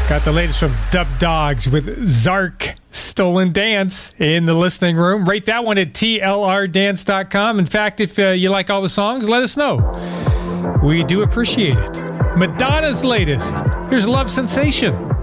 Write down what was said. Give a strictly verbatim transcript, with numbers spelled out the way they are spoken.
Got the latest from Dub Dogs with Zark, Stolen Dance, in the listening room. Rate that one at T L R dance dot com. In fact, if uh, you like all the songs, let us know. We do appreciate it. Madonna's latest. Here's Love Sensation.